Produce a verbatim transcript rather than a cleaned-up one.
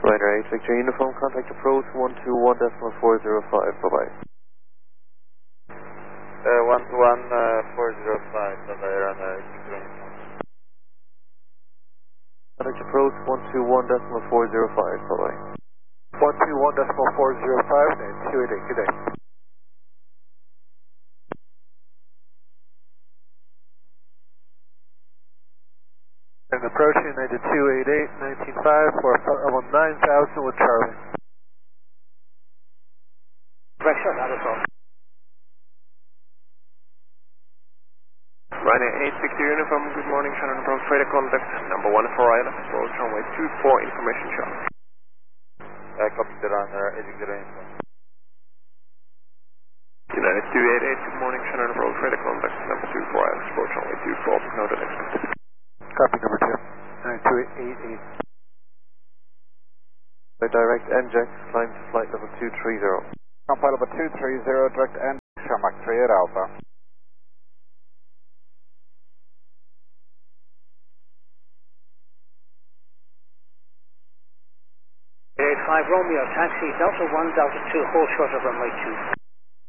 Ryder eight Victor Uniform, contact approach one two one decimal four zero five, bye bye. Uh, one two one four zero five, bye bye, runner Victor Uniform. Contact approach one two one decimal four zero five, bye bye. one two one decimal four zero five, and two eight eight, good day. And approaching United two eight eight, nineteen five for level nine thousand with Charlie. Pressure, that is all. Ryder eight Victor Uniform, good morning, Shannon approach, freighter contact number one for Ryder, approach runway two four, information shot. Uh, copy the runner eight Victor Uniform. United two eight eight, good morning, Shannon approach, freighter contact number two for Ryder, approach runway two four, noted expected. Copy number two, nine two eight eight. By direct N J A X, climb to flight level two three zero. Flight level two three zero, direct N, Shamrock three eight Alpha. eight five Romeo, taxi Delta one, Delta two, hold short of runway two.